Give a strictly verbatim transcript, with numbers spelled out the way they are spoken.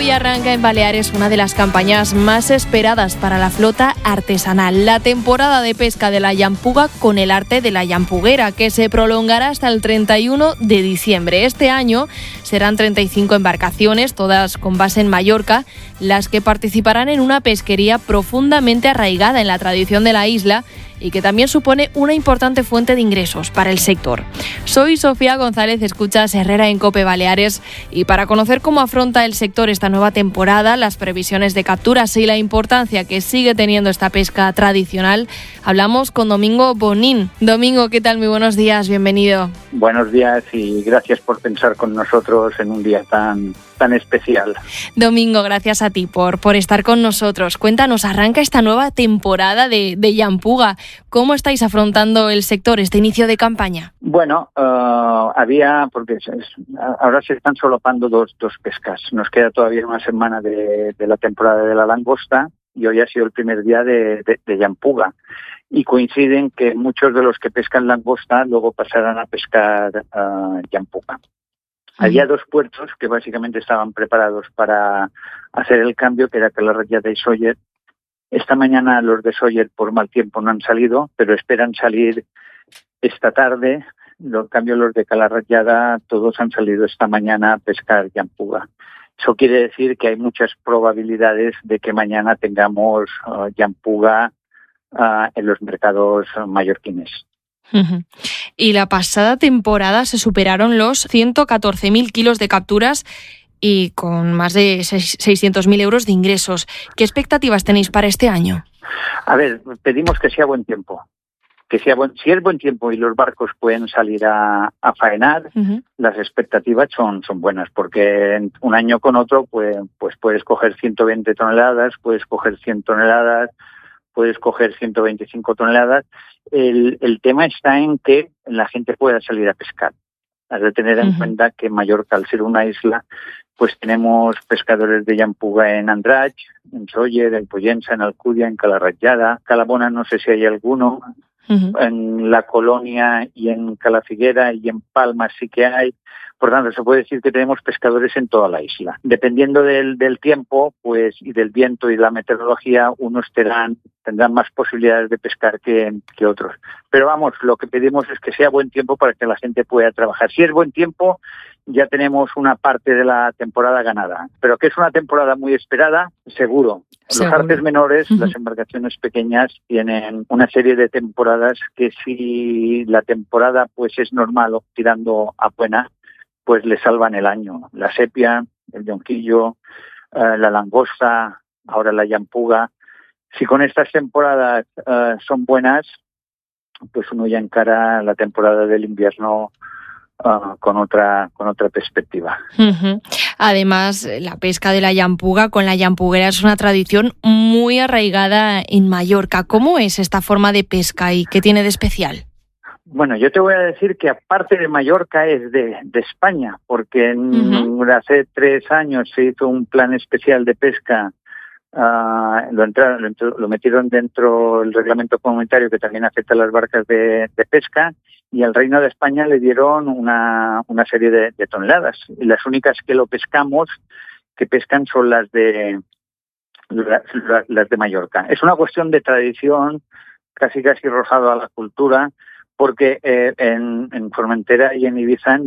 Hoy arranca en Baleares una de las campañas más esperadas para la flota artesanal, la temporada de pesca de la llampuga con el arte de la llampuguera, que se prolongará hasta el treinta y uno de diciembre. Este año serán treinta y cinco embarcaciones, todas con base en Mallorca, las que participarán en una pesquería profundamente arraigada en la tradición de la isla y que también supone una importante fuente de ingresos para el sector. Soy Sofía González, escuchas Herrera en COPE Baleares, y para conocer cómo afronta el sector esta nueva temporada, las previsiones de capturas y la importancia que sigue teniendo esta pesca tradicional, hablamos con Domingo Bonín. Domingo, ¿qué tal? Muy buenos días, bienvenido. Buenos días y gracias por pensar con nosotros en un día tan, tan especial. Domingo, gracias a ti por, por estar con nosotros. Cuéntanos, arranca esta nueva temporada de, de llampuga. ¿Cómo estáis afrontando el sector, este inicio de campaña? Bueno, uh, había, porque es, es, ahora se están solapando dos, dos pescas. Nos queda todavía una semana de, de la temporada de la langosta y hoy ha sido el primer día de, de, de llampuga. Y coinciden que muchos de los que pescan langosta luego pasarán a pescar uh, llampuga. Uh-huh. Había dos puertos que básicamente estaban preparados para hacer el cambio, que era Calarratjada y Sóller. Esta mañana los de Sóller por mal tiempo no han salido, pero esperan salir esta tarde. En cambio, los de Calarratjada todos han salido esta mañana a pescar llampuga. Eso quiere decir que hay muchas probabilidades de que mañana tengamos uh, llampuga uh, en los mercados mallorquines. Uh-huh. Y la pasada temporada se superaron los ciento catorce mil kilos de capturas y con más de seiscientos mil euros de ingresos. ¿Qué expectativas tenéis para este año? A ver, pedimos que sea buen tiempo. Que sea buen, si es buen tiempo y los barcos pueden salir a, a faenar, uh-huh. las expectativas son, son buenas, porque en un año con otro pues, pues puedes coger ciento veinte toneladas, puedes coger cien toneladas, puedes coger ciento veinticinco toneladas. El, el tema está en que la gente pueda salir a pescar. Has de tener en uh-huh. cuenta que Mallorca, al ser una isla, pues tenemos pescadores de llampuga en Andratx, en Sóller, en Pollença, en Alcúdia, en Calarratjada. Calabona no sé si hay alguno. Uh-huh. En La Colonia y en Calafiguera y en Palma sí que hay. Por tanto, se puede decir que tenemos pescadores en toda la isla. Dependiendo del, del tiempo pues y del viento y la meteorología, unos tendrán, tendrán más posibilidades de pescar que, que otros. Pero vamos, lo que pedimos es que sea buen tiempo para que la gente pueda trabajar. Si es buen tiempo, ya tenemos una parte de la temporada ganada. Pero que es una temporada muy esperada, seguro. Los artes menores, uh-huh. las embarcaciones pequeñas, tienen una serie de temporadas que si la temporada pues es normal o tirando a buena, pues le salvan el año. La sepia, el yonquillo, eh, la langosta, ahora la llampuga. Si con estas temporadas eh, son buenas, pues uno ya encara la temporada del invierno Uh, con otra con otra perspectiva. Uh-huh. Además, la pesca de la llampuga con la llampuguera es una tradición muy arraigada en Mallorca. ¿Cómo es esta forma de pesca y qué tiene de especial? Bueno, yo te voy a decir que aparte de Mallorca es de, de España, porque uh-huh. hace tres años se hizo un plan especial de pesca. Uh, lo, entraron, lo, entró, lo metieron dentro del reglamento comunitario que también afecta a las barcas de, de pesca, y al Reino de España le dieron una, una serie de, de toneladas. Y las únicas que lo pescamos, que pescan, son las de las, las de Mallorca. Es una cuestión de tradición, casi casi rozado a la cultura, porque eh, en, en Formentera y en Ibiza